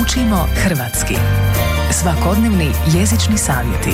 Učimo hrvatski. Svakodnevni jezični savjeti.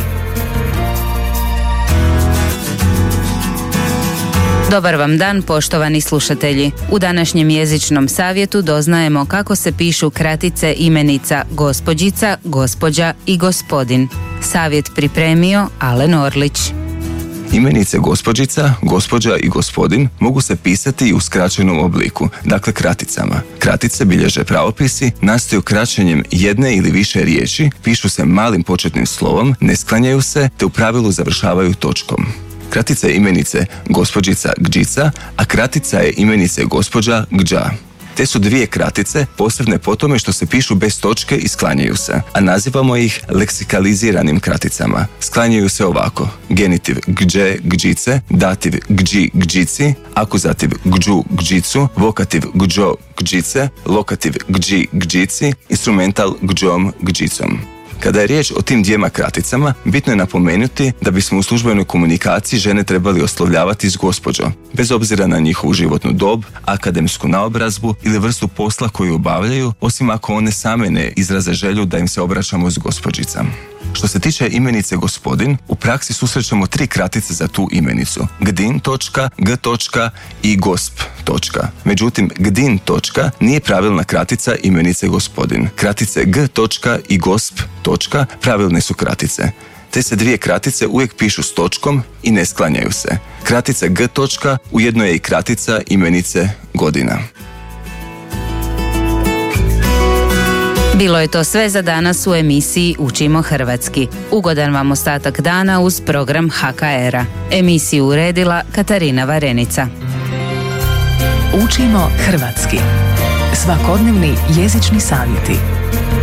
Dobar vam dan, poštovani slušatelji. U današnjem jezičnom savjetu doznajemo kako se pišu kratice imenica gospođica, gospođa i gospodin. Savjet pripremio Alen Orlić. Imenice gospođica, gospođa i gospodin mogu se pisati i u skraćenom obliku, dakle kraticama. Kratice bilježe pravopisi, nastaju kraćenjem jedne ili više riječi, pišu se malim početnim slovom, ne sklanjaju se te u pravilu završavaju točkom. Kratica je imenice gospođica gđica, a kratica je imenice gospođa gđa. Te su dvije kratice posebne po tome što se pišu bez točke i sklanjaju se, a nazivamo ih leksikaliziranim kraticama. Sklanjaju se ovako: genitiv gđe, gđice, dativ gđi, gđici, akuzativ gđu, gđicu, vokativ gđo, gđice, lokativ gđi, gđici, instrumental gđom, gđicom. Kada je riječ o tim dvijema kraticama, bitno je napomenuti da bismo u službenoj komunikaciji žene trebali oslovljavati s gospođo, bez obzira na njihovu životnu dob, akademsku naobrazbu ili vrstu posla koju obavljaju, osim ako one same ne izraze želju da im se obraćamo s gospođica. Što se tiče imenice gospodin, u praksi susrećemo tri kratice za tu imenicu: gdin, g i gosp. Međutim, gdin nije pravilna kratica imenice gospodin. Kratice g i gosp pravilne su kratice. Te se dvije kratice uvijek pišu s točkom i ne sklanjaju se. Kratica g ujedno je i kratica imenice godina. Bilo je to sve za danas u emisiji Učimo hrvatski. Ugodan vam ostatak dana uz program HKR-a. Emisiju uredila Katarina Varenica. Učimo hrvatski. Svakodnevni jezični savjeti.